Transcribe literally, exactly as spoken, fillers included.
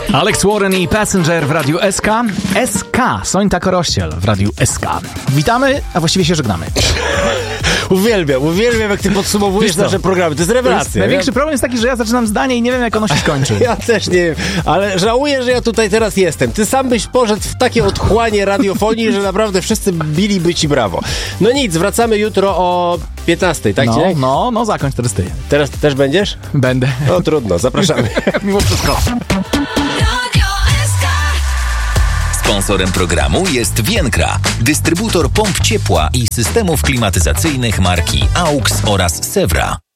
Alex Warren i Passenger w Radiu S K. S K, Sońta Korościel w Radiu S K. Witamy, a właściwie się żegnamy. Uwielbiam, uwielbiam, jak ty podsumowujesz nasze programy. To jest rewelacja. Największy problem jest taki, że ja zaczynam zdanie i nie wiem, jak ono się skończy. Ja też nie wiem, ale żałuję, że ja tutaj teraz jestem. Ty sam byś poszedł w takie otchłanie radiofonii, że naprawdę wszyscy biliby ci brawo. No nic, wracamy jutro o piętnastej, tak? No, Cię? no, no, zakończ teraz ty. Teraz też będziesz? Będę. No trudno, zapraszamy. Mimo wszystko. Sponsorem programu jest Więkra, dystrybutor pomp ciepła i systemów klimatyzacyjnych marki A U X oraz Sewra.